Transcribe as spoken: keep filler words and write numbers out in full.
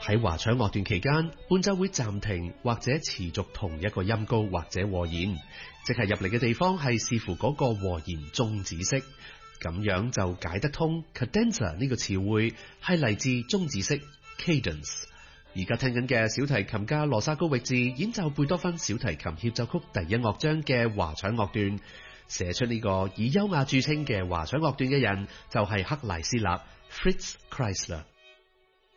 喺華彩樂段期間，伴奏會暫停或者持續同一個音高或者和弦，即係入嚟嘅地方係視乎嗰個和弦終止式，咁樣就解得通 cadenza 呢個詞彙係嚟自終止式 cadence。而家聽緊嘅小提琴家羅薩高域治演奏貝多芬小提琴協奏曲第一樂章嘅華彩樂段，寫出呢個以優雅著稱嘅華彩樂段嘅人就係克萊斯勒 Fritz Kreisler。